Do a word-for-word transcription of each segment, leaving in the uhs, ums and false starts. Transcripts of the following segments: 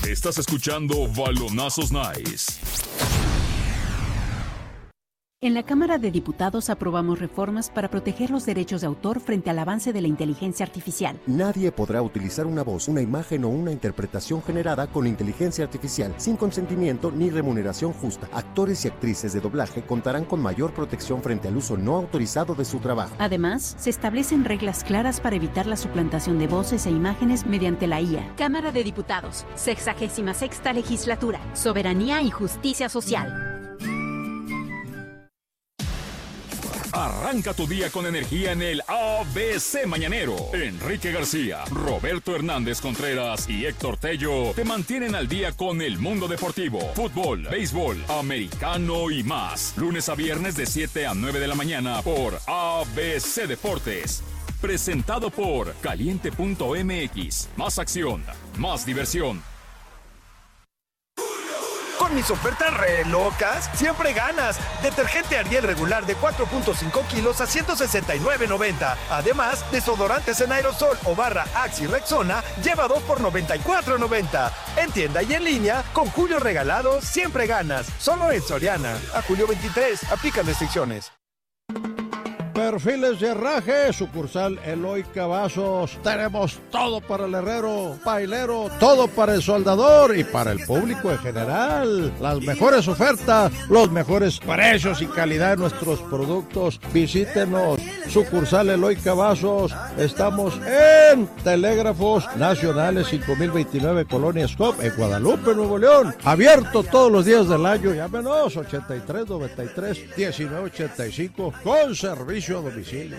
Estás escuchando Balonazos Nice. En la Cámara de Diputados aprobamos reformas para proteger los derechos de autor frente al avance de la inteligencia artificial. Nadie podrá utilizar una voz, una imagen o una interpretación generada con inteligencia artificial sin consentimiento ni remuneración justa. Actores y actrices de doblaje contarán con mayor protección frente al uso no autorizado de su trabajo. Además, se establecen reglas claras para evitar la suplantación de voces e imágenes mediante la I A. Cámara de Diputados, sexagésima sexta legislatura, soberanía y justicia social. Arranca tu día con energía en el A B C Mañanero. Enrique García, Roberto Hernández Contreras y Héctor Tello te mantienen al día con el mundo deportivo, fútbol, béisbol, americano y más. Lunes a viernes de siete a nueve de la mañana por A B C Deportes. Presentado por Caliente punto M X. Más acción, más diversión. Con mis ofertas re locas, siempre ganas. Detergente Ariel regular de cuatro punto cinco kilos a ciento sesenta y nueve noventa. Además, desodorantes en aerosol o barra Axe y Rexona lleva dos por noventa y cuatro noventa. En tienda y en línea, con Julio regalado, siempre ganas. Solo en Soriana. A julio veintitrés, aplican restricciones. Perfiles de herraje, sucursal Eloy Cavazos. Tenemos todo para el herrero, pailero, todo para el soldador y para el público en general. Las mejores ofertas, los mejores precios y calidad de nuestros productos. Visítenos, sucursal Eloy Cavazos. Estamos en Telégrafos Nacionales cinco mil veintinueve, Colonia Scop, en Guadalupe, Nuevo León. Abierto todos los días del año. Llámenos ochenta y tres noventa y tres diecinueve ochenta y cinco con servicio a domicilio.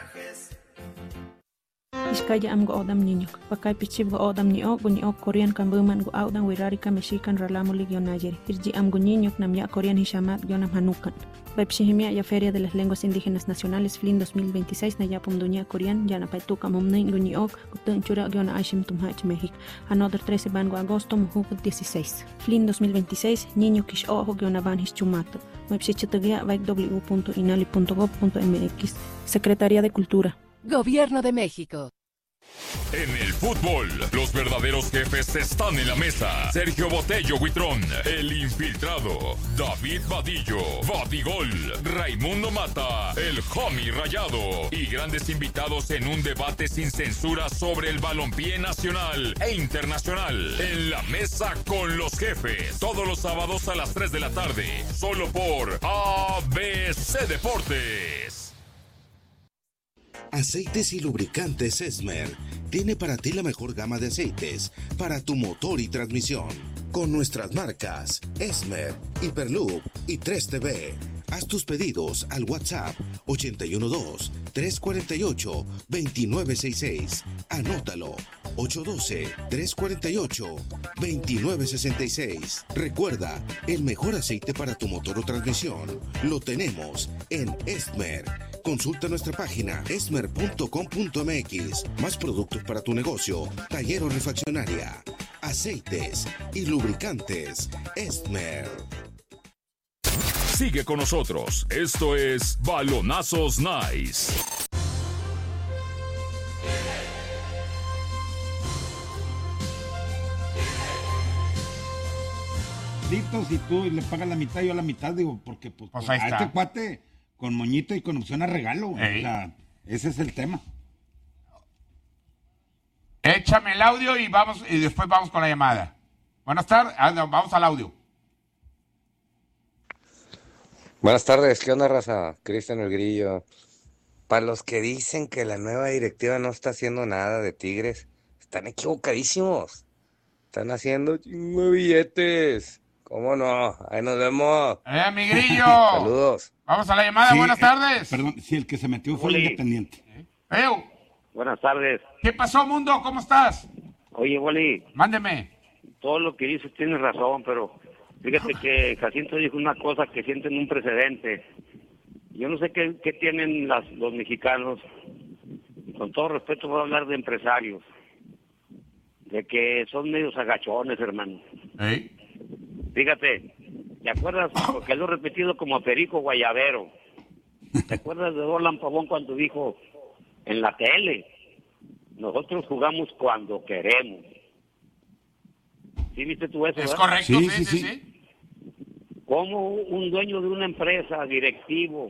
Iskaya am go odam niño, pakay pichib go odam ni ok, ni ok Korean kan buman go audan wirarika mexican ralamo ligyo nayeri. Irji am go niño nam ya Korean hishamat gionam hanukan. Baipshihimia ya Feria de las Lenguas Indígenas Nacionales F L I N dos mil veintiséis na yapum dunia Korean ya na paituka mumnain go ni ok, gutun chura giona ashim tumhach México. Another trece van go agosto muhuk dieciséis. F L I N dos mil veintiséis niño kish ojo giona van hischumato. Website w punto inali punto gob punto m x. Secretaría de Cultura. Gobierno de México. En el fútbol, los verdaderos jefes están en la mesa. Sergio Botello Huitrón, el infiltrado. David Vadillo, Vadigol. Raimundo Mata, el homie rayado. Y grandes invitados en un debate sin censura sobre el balompié nacional e internacional. En la mesa con los jefes. Todos los sábados a las tres de la tarde. Solo por A B C Deportes. Aceites y lubricantes Esmer tiene para ti la mejor gama de aceites para tu motor y transmisión. Con nuestras marcas Esmer, Hyperloop y tres T V. Haz tus pedidos al WhatsApp ochenta y uno dos, trescientos cuarenta y ocho, veintinueve sesenta y seis. Anótalo, ocho uno dos, trescientos cuarenta y ocho, veintinueve sesenta y seis. Recuerda, el mejor aceite para tu motor o transmisión lo tenemos en Esmer. Consulta nuestra página esmer punto com punto m x. Más productos para tu negocio, taller o refaccionaria. Aceites y lubricantes Esmer. Sigue con nosotros. Esto es Balonazos Nice. Si tú le pagas la mitad, yo la mitad, digo, porque pues, pues a ahí está. este cuate con moñito y con opción a regalo. O sea, ese es el tema. Échame el audio y vamos y después vamos con la llamada. Buenas tardes, ah, no, vamos al audio. Buenas tardes, ¿qué onda, raza? Cristian el Grillo. Para los que dicen que la nueva directiva no está haciendo nada de Tigres, están equivocadísimos. Están haciendo chingo de billetes. ¿Cómo no? Ahí nos vemos. ¡Eh, mi Grillo! Saludos. Vamos a la llamada, Sí, buenas eh, tardes. Perdón, si el que se metió fue el Independiente. ¿Eh? Buenas tardes. ¿Qué pasó, mundo? ¿Cómo estás? Oye, Wally. Mándeme. Todo lo que dices tienes razón, pero fíjate que Jacinto dijo una cosa que sienten un precedente. Yo no sé qué, qué tienen las, los mexicanos. Con todo respeto voy a hablar de empresarios. De que son medios agachones, hermano. ¿Eh? Fíjate, ¿te acuerdas? Porque lo he repetido como Perico Guayabero. ¿Te acuerdas de Roland Pavón cuando dijo en la tele? Nosotros jugamos cuando queremos. ¿Sí viste tú eso? Es ¿verdad? correcto, sí, sí, sí. sí. sí. ¿Cómo un dueño de una empresa, directivo,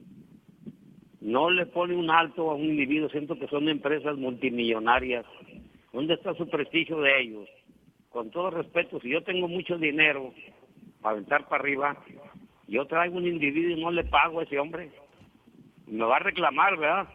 no le pone un alto a un individuo? Siento que son empresas multimillonarias. ¿Dónde está su prestigio de ellos? Con todo respeto, si yo tengo mucho dinero para aventar para arriba, yo traigo un individuo y no le pago a ese hombre, me va a reclamar, ¿verdad?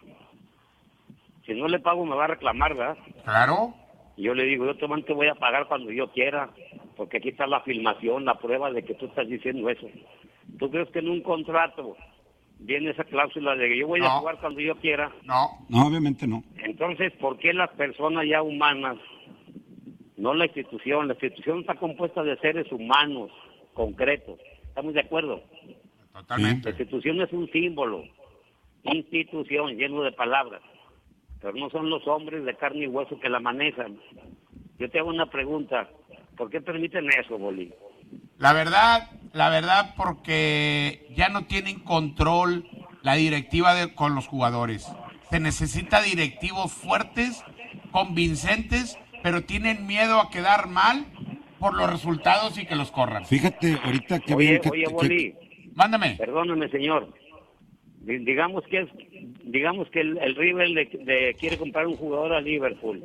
Si no le pago, me va a reclamar, ¿verdad? Claro. Y yo le digo, yo te voy a pagar cuando yo quiera, porque aquí está la filmación, la prueba de que tú estás diciendo eso. ¿Tú crees que en un contrato viene esa cláusula de que yo voy no. a jugar cuando yo quiera? No, no, obviamente no. Entonces, ¿por qué las personas ya humanas, no la institución, la institución está compuesta de seres humanos concretos? ¿Estamos de acuerdo? Totalmente. La institución es un símbolo, institución lleno de palabras, pero no son los hombres de carne y hueso que la manejan. Yo te hago una pregunta, ¿por qué permiten eso, Bolí? La verdad, la verdad porque ya no tienen control la directiva de, con los jugadores. Se necesita directivos fuertes, convincentes, pero tienen miedo a quedar mal por los resultados y que los corran. Fíjate, ahorita que oye, bien que, oye, que, Bolí, mándame. Perdóname, señor. D- digamos que es, digamos que el, el River le, le quiere comprar un jugador a Liverpool,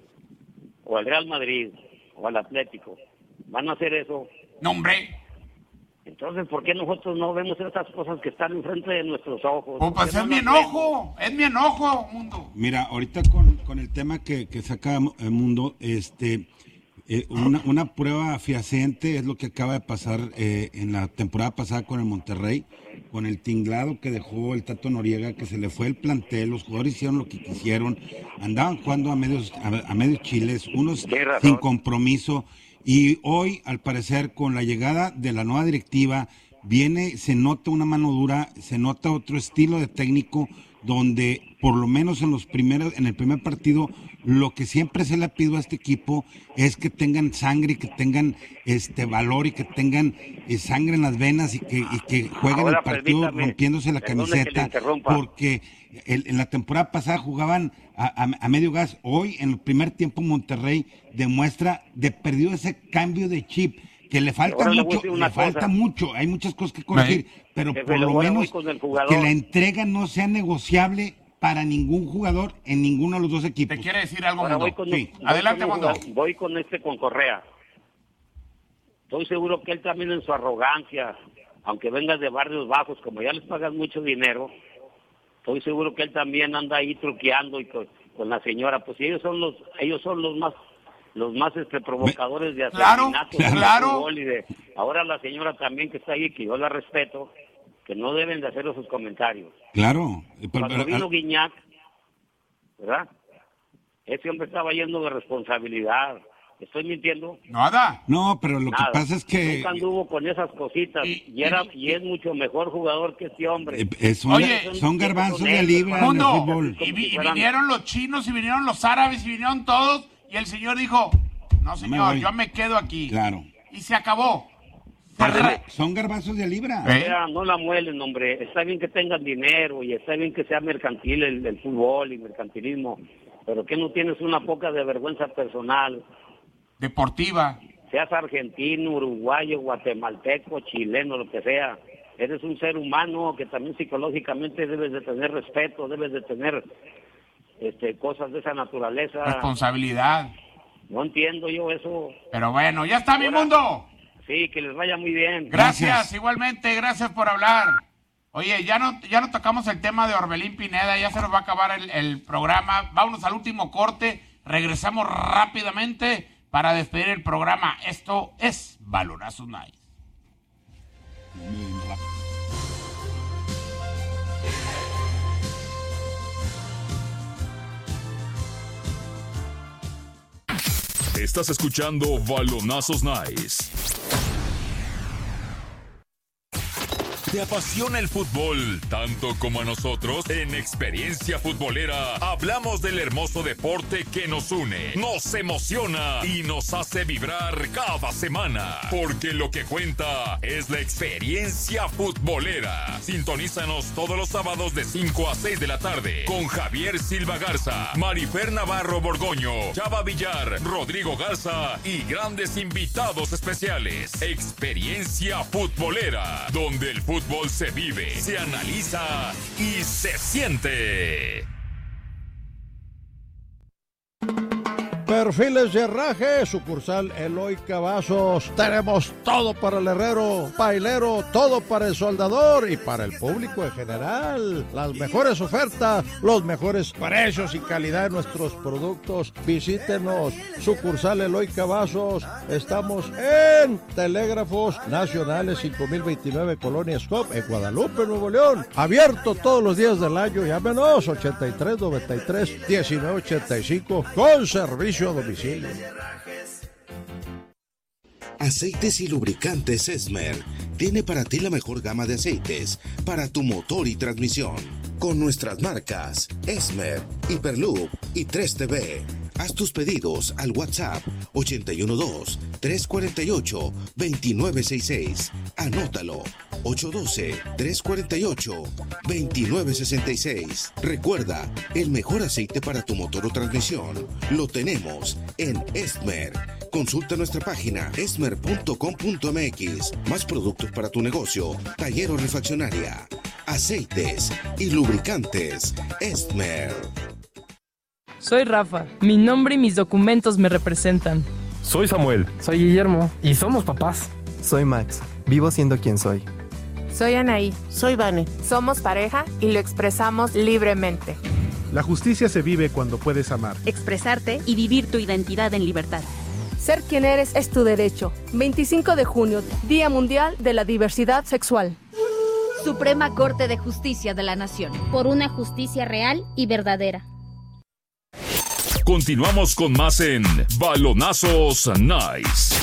o al Real Madrid, o al Atlético. ¿Van a hacer eso? No, hombre. Entonces, ¿por qué nosotros no vemos esas cosas que están enfrente de nuestros ojos? Pues, pues no es mi enojo, es mi enojo, Mundo. Mira, ahorita con, con el tema que, que saca el Mundo, este, eh, una, una prueba fehaciente es lo que acaba de pasar eh, en la temporada pasada con el Monterrey, con el tinglado que dejó el Tato Noriega, que se le fue el plantel, los jugadores hicieron lo que quisieron, andaban jugando a medios, a, a medios chiles, unos sin compromiso. Y hoy, al parecer, con la llegada de la nueva directiva, viene, se nota una mano dura, se nota otro estilo de técnico, donde por lo menos en los primeros, en el primer partido, lo que siempre se le ha pedido a este equipo es que tengan sangre y que tengan este valor y que tengan eh, sangre en las venas y que, y que jueguen Ahora, el partido rompiéndose la camiseta, porque el, en la temporada pasada jugaban a, a, a medio gas. Hoy, en el primer tiempo, Monterrey demuestra de perdido ese cambio de chip, que le falta Ahora mucho, le le falta mucho, hay muchas cosas que corregir, pero Jefe, por lo menos que la el entrega no sea negociable para ningún jugador en ninguno de los dos equipos. ¿Te quiere decir algo, Ahora Mundo? voy con, Sí. voy Adelante, con, Mundo. Voy con este, con Correa. Estoy seguro que él también en su arrogancia, aunque venga de barrios bajos, como ya les pagan mucho dinero, estoy seguro que él también anda ahí truqueando y con, con la señora. Pues ellos son los, ellos son los más, los más este, provocadores de Claro, asesinatos. claro. De fútbol y de, ahora la señora también que está ahí, que yo la respeto, que no deben de hacer esos comentarios. Claro. Cuando vino Guiñac, ¿verdad? Ese hombre estaba yendo de responsabilidad. ¿Estoy mintiendo? Nada. No, pero lo Nada. que pasa es que Nunca anduvo con esas cositas y, y era y es mucho mejor jugador que este hombre. eh, eh, son, Oye, son garbanzos de libra en el Mundo, fútbol. y, vi- y vinieron los chinos y vinieron los árabes y vinieron todos y el señor dijo, no señor, voy. yo me quedo aquí. Claro. Y se acabó. Son garbanzos de libra. ¿Eh? Mira, no la muelen, hombre. Está bien que tengan dinero y está bien que sea mercantil el, el fútbol y mercantilismo, pero que no tienes una poca de vergüenza personal. Deportiva. Seas argentino, uruguayo, guatemalteco, chileno, lo que sea. Eres un ser humano que también psicológicamente debes de tener respeto, debes de tener este, cosas de esa naturaleza. Responsabilidad. No entiendo yo eso. Pero bueno, ya está, mi Ahora, Mundo. Sí, que les vaya muy bien. Gracias, Gracias. igualmente, gracias por hablar. Oye, ya no, ya no tocamos el tema de Orbelín Pineda, ya se nos va a acabar el, el programa. Vámonos al último corte, regresamos rápidamente para despedir el programa. Esto es Balonazos Night. Estás escuchando Balonazos Nice. ¿Te apasiona el fútbol tanto como a nosotros? En Experiencia Futbolera hablamos del hermoso deporte que nos une, nos emociona y nos hace vibrar cada semana. Porque lo que cuenta es la experiencia futbolera. Sintonízanos todos los sábados de cinco a seis de la tarde con Javier Silva Garza, Marifer Navarro Borgoño, Chava Villar, Rodrigo Garza y grandes invitados especiales. Experiencia Futbolera, donde el fútbol se vive, se analiza y se siente. Perfiles de herraje, sucursal Eloy Cavazos. Tenemos todo para el herrero, pailero, todo para el soldador y para el público en general. Las mejores ofertas, los mejores precios y calidad de nuestros productos. Visítenos, sucursal Eloy Cavazos. Estamos en Telégrafos Nacionales cinco mil veintinueve, Colonia Scope, en Guadalupe, Nuevo León. Abierto todos los días del año. Llámenos ochenta y tres noventa y tres diecinueve ochenta y cinco con servicio a domicilio. Aceites y lubricantes Esmer tiene para ti la mejor gama de aceites para tu motor y transmisión. Con nuestras marcas Esmer, Hyperloop y tres T V. Haz tus pedidos al WhatsApp ochenta y uno dos, tres cuarenta y ocho, veintinueve sesenta y seis. Anótalo, ocho uno dos, tres cuarenta y ocho, veintinueve sesenta y seis. Recuerda, el mejor aceite para tu motor o transmisión lo tenemos en Esmer. Consulta nuestra página esmer punto com punto m x. Más productos para tu negocio, taller o refaccionaria. Aceites y lubricantes Esmer. Soy Rafa. Mi nombre y mis documentos me representan. Soy Samuel. Soy Guillermo. Y somos papás. Soy Max. Vivo siendo quien soy. Soy Anaí. Soy Vane. Somos pareja y lo expresamos libremente. La justicia se vive cuando puedes amar, expresarte y vivir tu identidad en libertad. Ser quien eres es tu derecho. veinticinco de junio, Día Mundial de la Diversidad Sexual. Suprema Corte de Justicia de la Nación. Por una justicia real y verdadera. Continuamos con más en Balonazos Nice.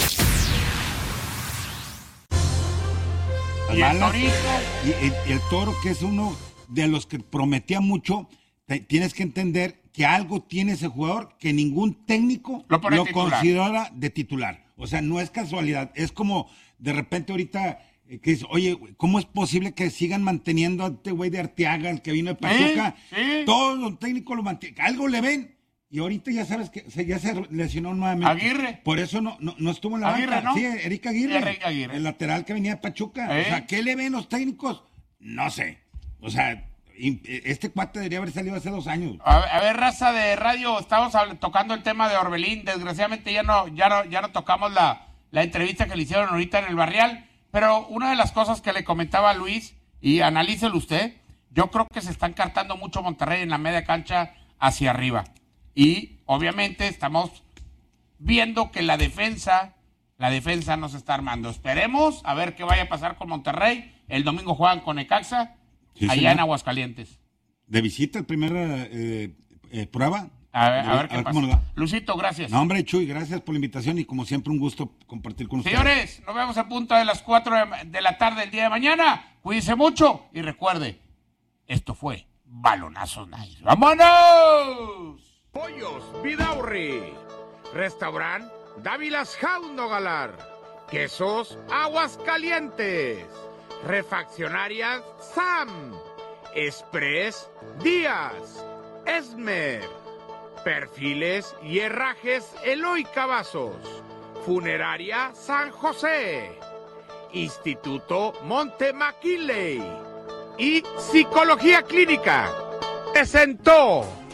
Y el, y el, el Toro, que es uno de los que prometía mucho, te, tienes que entender que algo tiene ese jugador que ningún técnico lo, lo considera de titular. O sea, no es casualidad. Es como de repente ahorita eh, que dice, oye, ¿cómo es posible que sigan manteniendo a este güey de Arteaga, el que vino de Pachuca? ¿Eh? ¿Sí? Todos los técnicos lo mantienen. Algo le ven. Y ahorita ya sabes que se, ya se lesionó nuevamente. Aguirre. Por eso no, no, no estuvo en la Aguirre, banca. ¿no? Sí, Eric Aguirre, Eric Aguirre. El lateral que venía de Pachuca. ¿Eh? O sea, ¿qué le ven los técnicos? No sé. O sea, este cuate debería haber salido hace dos años. A ver, a ver, raza de radio, estamos tocando el tema de Orbelín. Desgraciadamente ya no, ya no, ya no tocamos la, la entrevista que le hicieron ahorita en el Barrial. Pero una de las cosas que le comentaba a Luis, y analícelo usted, yo creo que se está encartando mucho Monterrey en la media cancha hacia arriba. Y obviamente estamos viendo que la defensa, la defensa no se está armando. Esperemos a ver qué vaya a pasar con Monterrey. El domingo juegan con Necaxa, sí, allá señor. En Aguascalientes. De visita el primer eh, eh, prueba. A ver, a ver qué a ver pasa. Cómo Lucito, gracias. No, hombre, Chuy, gracias por la invitación y como siempre un gusto compartir con ustedes. Señores, nos vemos a punto de las cuatro de la tarde el día de mañana. Cuídense mucho y recuerde, esto fue Balonazos Nice. ¡Vámonos! Pollos Vidaurri, Restaurant Dávilas Jauno Galar, Quesos Aguascalientes, Refaccionarias Sam, Express Díaz, Esmer, Perfiles y Herrajes Eloy Cavazos, Funeraria San José, Instituto Monte McKinley y Psicología Clínica. Presentó